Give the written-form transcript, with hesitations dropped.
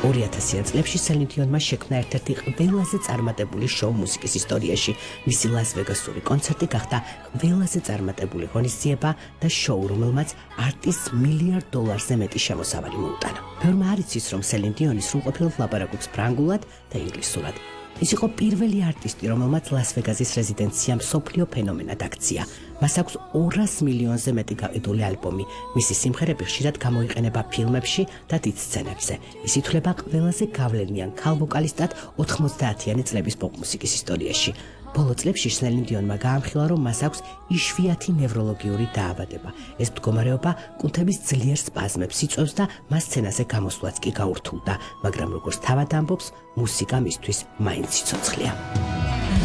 2000-იან წლებში სელინ დიონმა შექმნა ერთ-ერთი ყველაზე წარმატებული შოუ მუსიკის ისტორიაში. მისი ლას-ვეგასური კონცერტი გახდა ყველაზე წარმატებული ღონისძიება და შოუ, რომელმაც არტისტს $1 მილიარდზე მეტი შემოსავალი მოუტანა. ბევრმა არ იცის, რომ სელინ დიონი სრულყოფილად ლაპარაკობს ფრანგულად და ინგლისურად. ის იყო პირველი არტისტი, რომელმაც ლას-ვეგასის რეზიდენცია მსოფლიო ფენომენად აქცია. მას აქვს 200 მილიონზე მეტი გაყიდული ალბომი. მისი სიმღერები ხშირად გამოიყენება ფილმებში და დიდ სცენებზე. ის ითვლება ყველაზე გავლენიან ქალ ვოკალისტად 90-იანი წლების პოპ-მუსიკის ისტორიაში. ბოლო წლებში სელინ დიონმა გაამხილა, რომ მას აქვს იშვიათი ნევროლოგიური დაავადება. ეს მდგომარეობა კუნთების ძლიერ სპაზმებს იწვევს და მას სცენაზე გამოსვლაც კი გაურთულდა, მაგრამ როგორც თავად ამბობს, მუსიკა მისთვის მაინც სიცოცხლეა.